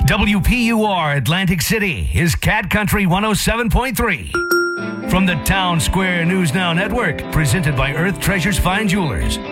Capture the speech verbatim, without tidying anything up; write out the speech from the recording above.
W P U R Atlantic City is Cat Country one oh seven point three. From the Town Square News Now Network, presented by Earth Treasures Fine Jewelers,